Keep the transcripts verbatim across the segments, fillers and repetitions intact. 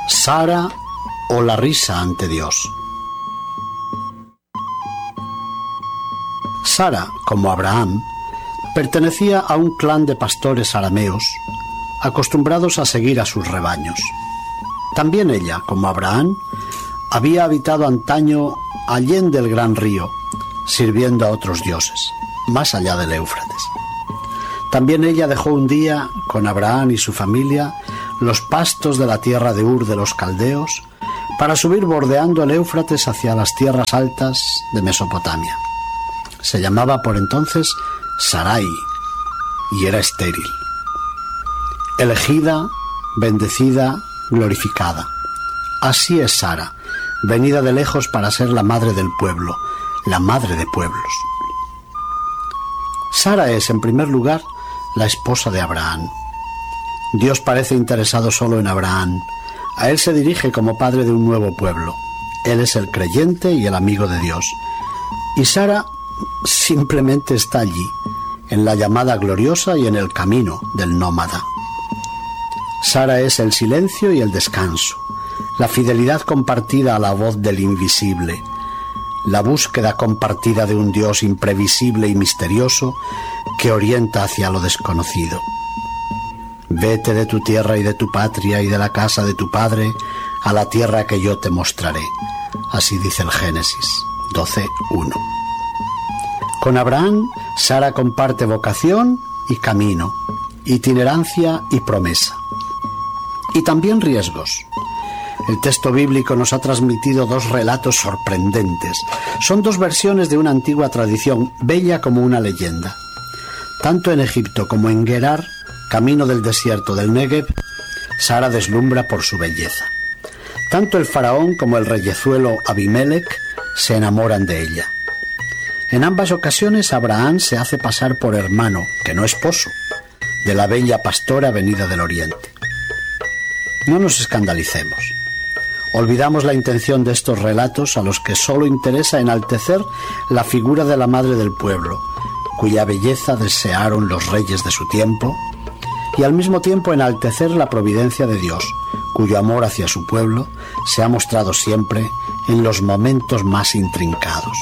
Sara o la risa ante Dios. Sara, como Abraham, pertenecía a un clan de pastores arameos, acostumbrados a seguir a sus rebaños. También ella, como Abraham, había habitado antaño allende el gran río, sirviendo a otros dioses, más allá del Éufrates. También ella dejó un día, con Abraham y su familia, los pastos de la tierra de Ur de los caldeos, para subir bordeando el Éufrates hacia las tierras altas de Mesopotamia. Se llamaba por entonces Sarai y era estéril. Elegida, bendecida, glorificada. Así es Sara, venida de lejos para ser la madre del pueblo, la madre de pueblos. Sara es, en primer lugar, la esposa de Abraham. Dios parece interesado solo en Abraham. A él se dirige como padre de un nuevo pueblo. Él es el creyente y el amigo de Dios. Y Sara simplemente está allí, en la llamada gloriosa y en el camino del nómada. Sara es el silencio y el descanso, la fidelidad compartida a la voz del invisible, la búsqueda compartida de un Dios imprevisible y misterioso que orienta hacia lo desconocido. Vete de tu tierra y de tu patria y de la casa de tu padre a la tierra que yo te mostraré. Así dice el Génesis doce uno. Con Abraham, Sara comparte vocación y camino, itinerancia y promesa. Y también riesgos. El texto bíblico nos ha transmitido dos relatos sorprendentes. Son dos versiones de una antigua tradición, bella como una leyenda. Tanto en Egipto como en Gerar, camino del desierto del Negev, Sara deslumbra por su belleza. Tanto el faraón como el reyezuelo Abimelech se enamoran de ella. En ambas ocasiones Abraham se hace pasar por hermano, que no esposo, de la bella pastora venida del oriente. No nos escandalicemos. Olvidamos la intención de estos relatos a los que solo interesa enaltecer la figura de la madre del pueblo, cuya belleza desearon los reyes de su tiempo, y al mismo tiempo enaltecer la providencia de Dios, cuyo amor hacia su pueblo se ha mostrado siempre en los momentos más intrincados.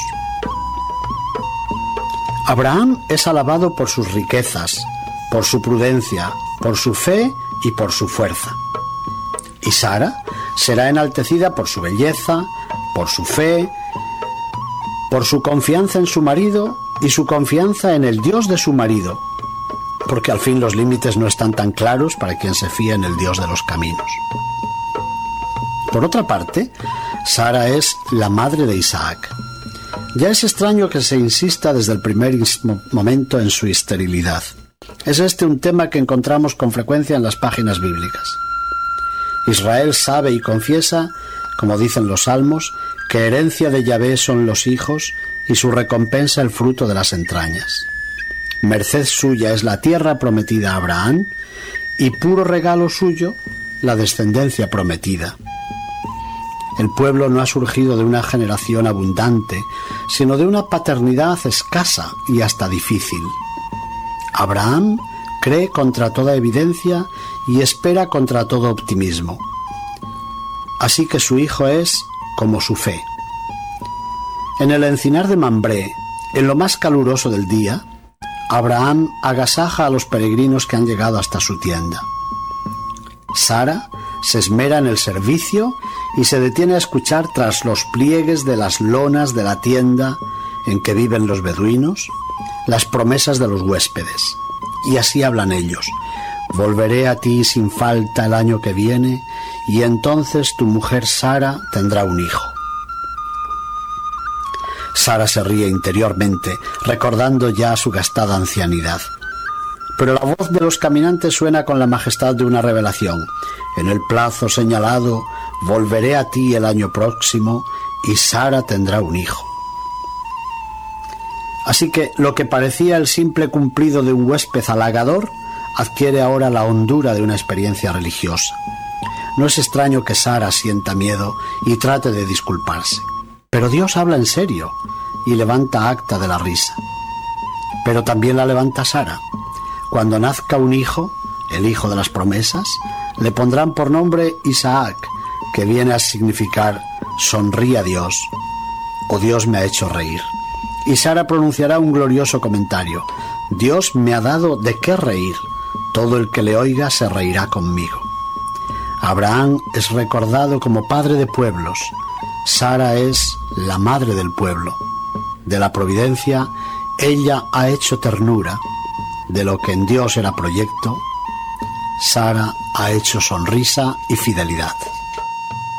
Abraham es alabado por sus riquezas, por su prudencia, por su fe y por su fuerza. Y Sara será enaltecida por su belleza, por su fe, por su confianza en su marido y su confianza en el Dios de su marido, porque al fin los límites no están tan claros para quien se fía en el Dios de los caminos. Por otra parte, Sara es la madre de Isaac. Ya es extraño que se insista desde el primer momento en su esterilidad. Es este un tema que encontramos con frecuencia en las páginas bíblicas. Israel sabe y confiesa, como dicen los salmos, que herencia de Yahvé son los hijos y su recompensa el fruto de las entrañas. Merced suya es la tierra prometida a Abraham y puro regalo suyo la descendencia prometida. El pueblo no ha surgido de una generación abundante, sino de una paternidad escasa y hasta difícil. Abraham cree contra toda evidencia y espera contra todo optimismo. Así que su hijo es como su fe. En el encinar de Mambré, en lo más caluroso del día, Abraham agasaja a los peregrinos que han llegado hasta su tienda. Sara se esmera en el servicio y se detiene a escuchar tras los pliegues de las lonas de la tienda en que viven los beduinos las promesas de los huéspedes. Y así hablan ellos: volveré a ti sin falta el año que viene, y entonces tu mujer Sara tendrá un hijo. Sara se ríe interiormente, recordando ya su gastada ancianidad. Pero la voz de los caminantes suena con la majestad de una revelación. En el plazo señalado, volveré a ti el año próximo, y Sara tendrá un hijo. Así que lo que parecía el simple cumplido de un huésped halagador adquiere ahora la hondura de una experiencia religiosa. No es extraño que Sara sienta miedo y trate de disculparse. Pero Dios habla en serio y levanta acta de la risa. Pero también la levanta Sara. Cuando nazca un hijo, el hijo de las promesas, le pondrán por nombre Isaac, que viene a significar sonríe a Dios o Dios me ha hecho reír. Y Sara pronunciará un glorioso comentario: Dios me ha dado de qué reír, todo el que le oiga se reirá conmigo. Abraham es recordado como padre de pueblos, Sara es la madre del pueblo. De la providencia, ella ha hecho ternura, de lo que en Dios era proyecto, Sara ha hecho sonrisa y fidelidad.